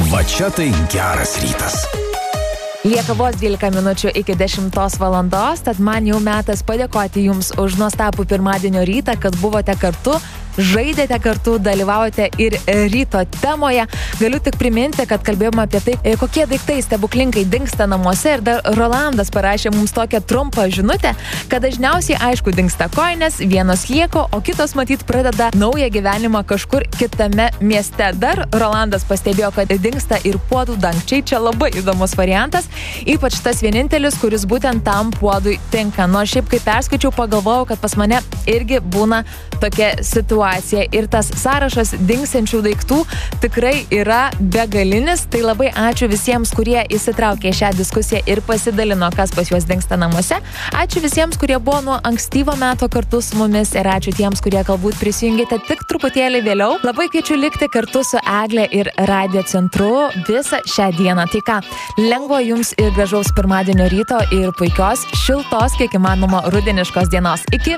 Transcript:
Va čia tai geras rytas. Lieka vos 12 minučių iki 10 valandos, tad man jau metas padėkoti Jums už nuostabų pirmadienio rytą, kad buvote kartu, žaidėte kartu, dalyvaujate ir ryto temoje. Galiu tik priminti, kad kalbėjome apie tai, kokie daiktai stebuklingai dingsta namuose, ir dar Rolandas parašė mums tokią trumpą žinutę, kad dažniausiai aišku dingsta kojinės, vienos lieko, o kitos matyt pradeda naują gyvenimą kažkur kitame mieste. Dar Rolandas pastebėjo, kad dingsta ir puodų dangčiai, čia labai įdomus variantas, ypač tas vienintelis, kuris būtent tam puodui tinka. Nors šiaip kai perskaičiau, pagalvojau, kad pas mane irgi būna tokia situacija. Ir tas sąrašas dingsiančių daiktų tikrai yra begalinis. Tai labai ačiū visiems, kurie įsitraukė šią diskusiją ir pasidalino, kas pas juos dingsta namuose. Ačiū visiems, kurie buvo nuo ankstyvo meto kartu su mumis, ir ačiū tiems, kurie galbūt prisijungėte tik truputėlį vėliau. Labai kviečiu likti kartu su Egle ir Radio centru visą šią dieną. Tai ką, lengvo Jums ir gražaus pirmadienio ryto ir puikios, šiltos, kiek įmanoma rudeniškos dienos. Iki!